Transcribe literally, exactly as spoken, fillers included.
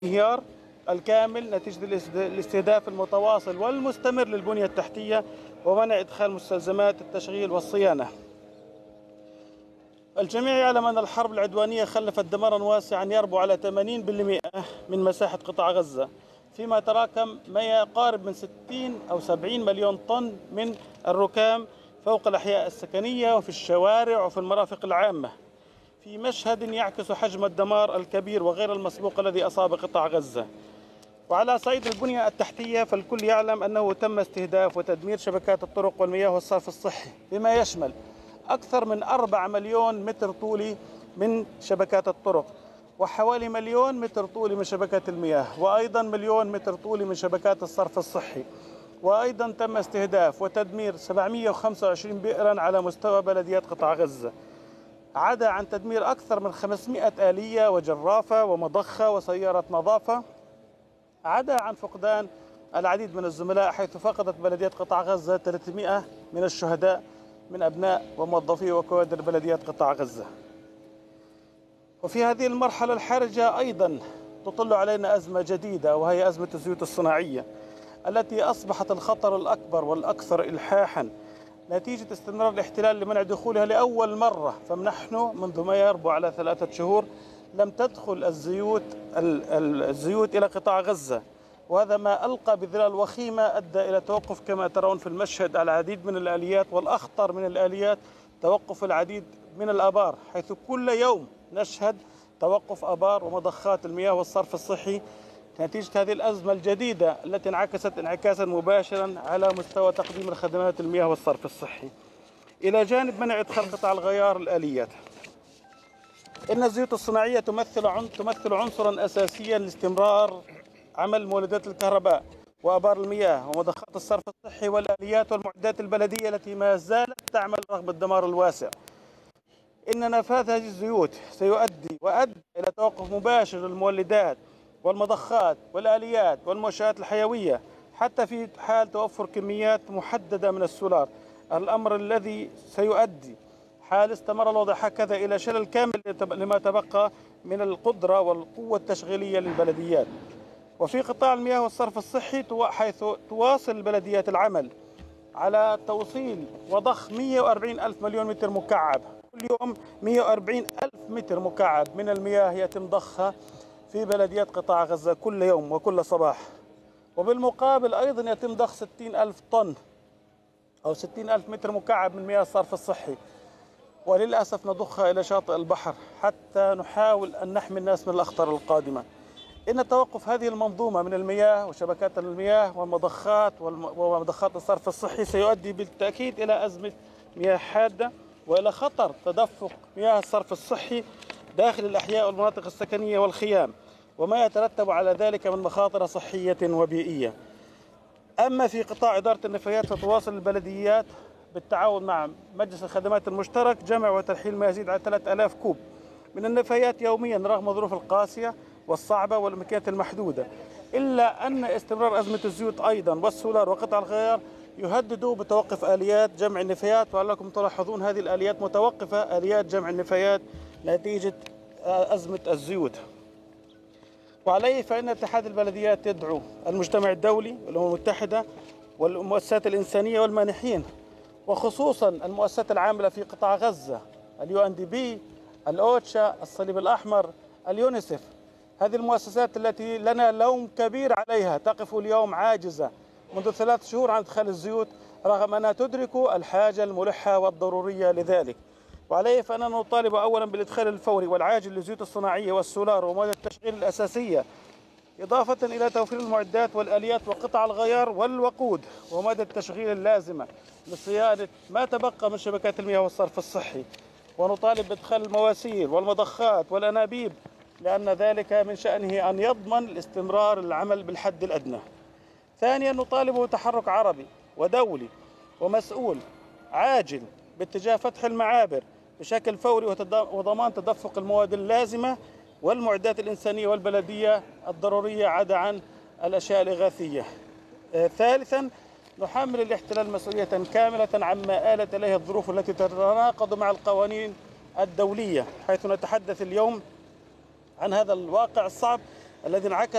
الانهيار الكامل نتيجة الاستهداف المتواصل والمستمر للبنية التحتية ومنع إدخال مستلزمات التشغيل والصيانة. الجميع يعلم أن الحرب العدوانية خلفت دمارا واسعا يربو على ثمانين بالمئة من مساحة قطاع غزة، فيما تراكم ما يقارب من ستين أو سبعين مليون طن من الركام فوق الأحياء السكنية وفي الشوارع وفي المرافق العامة، في مشهد يعكس حجم الدمار الكبير وغير المسبوق الذي أصاب قطاع غزة. وعلى صعيد البنية التحتية فالكل يعلم أنه تم استهداف وتدمير شبكات الطرق والمياه والصرف الصحي، بما يشمل أكثر من أربعة مليون متر طولي من شبكات الطرق، وحوالي مليون متر طولي من شبكات المياه، وأيضا مليون متر طولي من شبكات الصرف الصحي. وأيضا تم استهداف وتدمير سبعمئة وخمسة وعشرين بئرا على مستوى بلديات قطاع غزة، عدا عن تدمير أكثر من خمسمئة آلية وجرافة ومضخة وسيارة نظافة، عدا عن فقدان العديد من الزملاء، حيث فقدت بلديات قطاع غزة ثلاثمئة من الشهداء من أبناء وموظفي وكوادر بلديات قطاع غزة. وفي هذه المرحلة الحرجة أيضا تطل علينا أزمة جديدة، وهي أزمة الزيوت الصناعية التي أصبحت الخطر الأكبر والأكثر إلحاحا نتيجة استمرار الاحتلال لمنع دخولها لأول مرة. فنحن منذ ما يربو على ثلاثة شهور لم تدخل الزيوت الزيوت إلى قطاع غزة، وهذا ما ألقى بظلال وخيمة أدى إلى توقف كما ترون في المشهد العديد من الآليات، والأخطر من الآليات توقف العديد من الآبار، حيث كل يوم نشهد توقف آبار ومضخات المياه والصرف الصحي نتيجة هذه الأزمة الجديدة التي انعكست انعكاسا مباشرا على مستوى تقديم الخدمات المياه والصرف الصحي، إلى جانب منع إدخال قطاع الغيار الآليات. إن الزيوت الصناعية تمثل تمثل عنصرا أساسيا لاستمرار عمل مولدات الكهرباء وآبار المياه ومضخات الصرف الصحي والآليات والمعدات البلدية التي ما زالت تعمل رغم الدمار الواسع. إن نفاذ هذه الزيوت سيؤدي وأدى إلى توقف مباشر للمولدات والمضخات والآليات والمنشآت الحيوية، حتى في حال توفر كميات محددة من السولار، الأمر الذي سيؤدي حال استمر الوضع هكذا إلى شلل كامل لما تبقى من القدرة والقوة التشغيلية للبلديات. وفي قطاع المياه والصرف الصحي حيث تواصل البلديات العمل على توصيل وضخ مئة وأربعين ألف مليون متر مكعب كل يوم، مئة وأربعين ألف متر مكعب من المياه يتم ضخها في بلديات قطاع غزة كل يوم وكل صباح. وبالمقابل أيضا يتم ضخ ستين ألف طن أو ستين ألف متر مكعب من مياه الصرف الصحي، وللأسف نضخها إلى شاطئ البحر حتى نحاول أن نحمي الناس من الأخطار القادمة. إن توقف هذه المنظومة من المياه وشبكات المياه والمضخات ومضخات الصرف الصحي سيؤدي بالتأكيد إلى أزمة مياه حادة وإلى خطر تدفق مياه الصرف الصحي داخل الأحياء والمناطق السكنية والخيام، وما يترتب على ذلك من مخاطر صحية وبيئية. أما في قطاع إدارة النفايات فتواصل البلديات بالتعاون مع مجلس الخدمات المشترك جمع وترحيل ما يزيد على ثلاثة آلاف كوب من النفايات يوميا رغم الظروف القاسية والصعبة والإمكانيات المحدودة، إلا أن استمرار أزمة الزيوت أيضا والسولار وقطع الغيار يهددوا بتوقف آليات جمع النفايات. ولعلكم تلاحظون هذه الآليات متوقفة، آليات جمع النفايات نتيجة أزمة الزيوت. وعليه فإن اتحاد البلديات يدعو المجتمع الدولي والأمم المتحدة والمؤسسات الإنسانية والمانحين، وخصوصا المؤسسات العاملة في قطاع غزة، اليو ان دي بي، الأوتشا، الصليب الأحمر، اليونيسف، هذه المؤسسات التي لنا لوم كبير عليها تقف اليوم عاجزة منذ ثلاث شهور عن إدخال الزيوت رغم أنها تدرك الحاجة الملحة والضرورية لذلك. وعليه فأننا نطالب أولا بالإدخال الفوري والعاجل للزيوت الصناعية والسولار ومواد التشغيل الأساسية، إضافة إلى توفير المعدات والآليات وقطع الغيار والوقود ومواد التشغيل اللازمة لصيانة ما تبقى من شبكات المياه والصرف الصحي. ونطالب بإدخال المواسير والمضخات والأنابيب، لأن ذلك من شأنه أن يضمن الاستمرار العمل بالحد الأدنى. ثانيا نطالب بتحرك عربي ودولي ومسؤول عاجل باتجاه فتح المعابر بشكل فوري وضمان تدفق المواد اللازمة والمعدات الإنسانية والبلدية الضرورية، عدا عن الأشياء الإغاثية. آه ثالثا نحمل الاحتلال مسؤولية كاملة عما آلت إليه الظروف التي تتناقض مع القوانين الدولية، حيث نتحدث اليوم عن هذا الواقع الصعب الذي انعكس